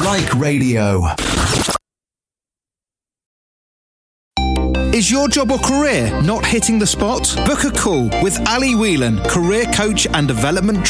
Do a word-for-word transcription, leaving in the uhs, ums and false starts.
Like Radio. Is your job or career not hitting the spot? Book a call with Ali Whelan, career coach and development